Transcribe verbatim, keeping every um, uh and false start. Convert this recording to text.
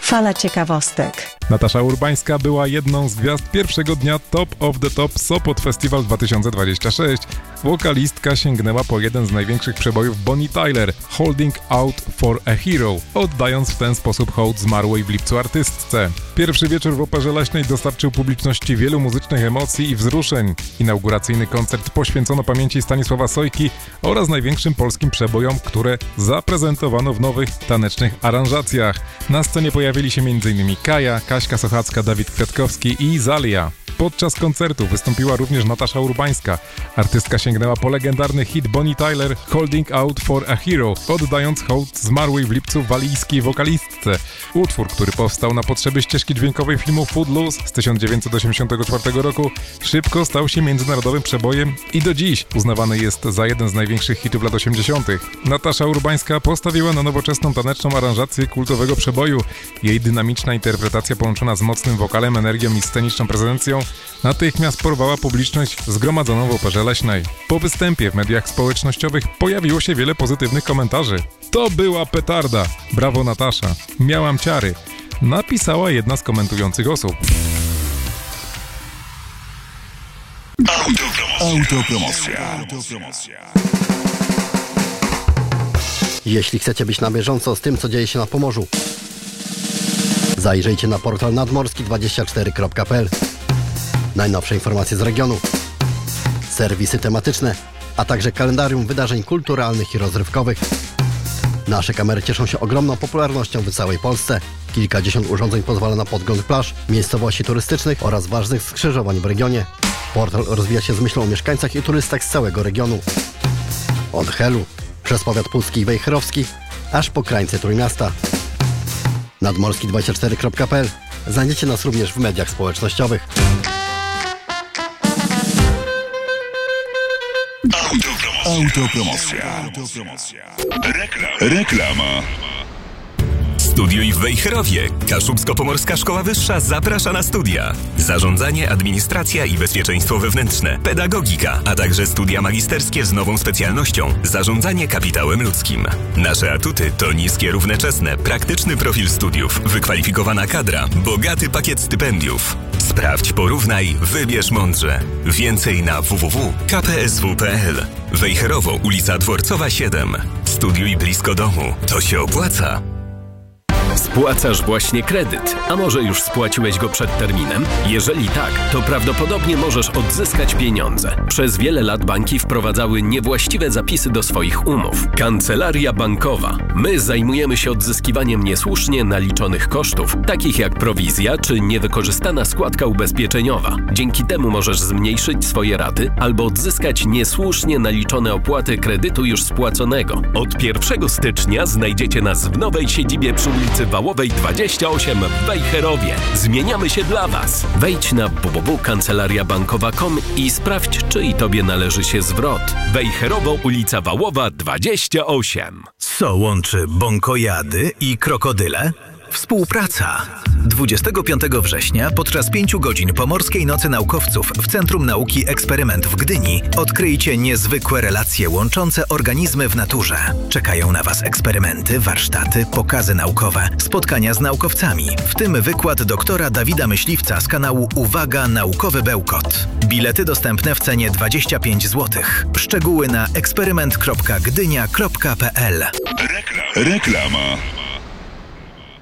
Fala ciekawostek. Natasza Urbańska była jedną z gwiazd pierwszego dnia Top of the Top Sopot Festival dwa tysiące dwudziesty szósty. Wokalistka sięgnęła po jeden z największych przebojów Bonnie Tyler, Holding Out for a Hero, oddając w ten sposób hołd zmarłej w lipcu artystce. Pierwszy wieczór w Operze Leśnej dostarczył publiczności wielu muzycznych emocji i wzruszeń. Inauguracyjny koncert poświęcono pamięci Stanisława Sojki oraz największym polskim przebojom, które zaprezentowano w nowych, tanecznych aranżacjach. Na scenie pojawili się m.in. Kaja, Kaśka Sochacka, Dawid Kwiatkowski i Zalia. Podczas koncertu wystąpiła również Natasza Urbańska. Artystka sięgnęła po legendarny hit Bonnie Tyler Holding Out for a Hero, oddając hołd zmarłej w lipcu walijskiej wokalistce. Utwór, który powstał na potrzeby ścieżki dźwiękowej filmu Footloose z tysiąc dziewięćset osiemdziesiątego czwartego roku, szybko stał się międzynarodowym przebojem i do dziś uznawany jest za jeden z największych hitów lat osiemdziesiątych. Natasza Urbańska postawiła na nowoczesną taneczną aranżację kultowego przeboju. Jej dynamiczna interpretacja połączona z mocnym wokalem, energią i sceniczną prezencją natychmiast porwała publiczność zgromadzoną w Operze Leśnej. Po występie w mediach społecznościowych pojawiło się wiele pozytywnych komentarzy. To była petarda! Brawo Natasza! Miałam ciary! Napisała jedna z komentujących osób. Autopromocja. Autopromocja. Jeśli chcecie być na bieżąco z tym, co dzieje się na Pomorzu, zajrzyjcie na portal nadmorski dwadzieścia cztery kropka p l. Najnowsze informacje z regionu, serwisy tematyczne, a także kalendarium wydarzeń kulturalnych i rozrywkowych. Nasze kamery cieszą się ogromną popularnością w całej Polsce. Kilkadziesiąt urządzeń pozwala na podgląd plaż, miejscowości turystycznych oraz ważnych skrzyżowań w regionie. Portal rozwija się z myślą o mieszkańcach i turystach z całego regionu. Od Helu, przez powiat pucki i wejherowski, aż po krańce Trójmiasta. nadmorski dwadzieścia cztery kropka p l. Znajdziecie nas również w mediach społecznościowych. Autopromocja. Autopromocja. Rekla- Reklama. Studiuj w Wejherowie. Kaszubsko-Pomorska Szkoła Wyższa zaprasza na studia. Zarządzanie, administracja i bezpieczeństwo wewnętrzne, pedagogika, a także studia magisterskie z nową specjalnością zarządzanie kapitałem ludzkim. Nasze atuty to niskie, równoczesne, praktyczny profil studiów, wykwalifikowana kadra, bogaty pakiet stypendiów. Sprawdź, porównaj, wybierz mądrze. Więcej na w w w kropka k p s w kropka p l. Wejherowo, ulica Dworcowa siedem. Studiuj blisko domu. To się opłaca. Spłacasz właśnie kredyt, a może już spłaciłeś go przed terminem? Jeżeli tak, to prawdopodobnie możesz odzyskać pieniądze. Przez wiele lat banki wprowadzały niewłaściwe zapisy do swoich umów. Kancelaria bankowa. My zajmujemy się odzyskiwaniem niesłusznie naliczonych kosztów, takich jak prowizja czy niewykorzystana składka ubezpieczeniowa. Dzięki temu możesz zmniejszyć swoje raty albo odzyskać niesłusznie naliczone opłaty kredytu już spłaconego. Od pierwszego stycznia znajdziecie nas w nowej siedzibie przy ulicy Wałowej dwadzieścia osiem w Wejherowie. Zmieniamy się dla Was. Wejdź na w w w kropka kancelaria bankowa kropka com i sprawdź, czy i Tobie należy się zwrot. Wejherowo, ulica Wałowa dwadzieścia osiem. Co łączy bąkojady i krokodyle? Współpraca. dwudziestego piątego września podczas pięciu godzin Pomorskiej Nocy Naukowców w Centrum Nauki Eksperyment w Gdyni odkryjcie niezwykłe relacje łączące organizmy w naturze. Czekają na Was eksperymenty, warsztaty, pokazy naukowe, spotkania z naukowcami, w tym wykład doktora Dawida Myśliwca z kanału Uwaga Naukowy Bełkot. Bilety dostępne w cenie dwadzieścia pięć złotych. Szczegóły na eksperyment kropka gdynia kropka p l. Rekla- Reklama.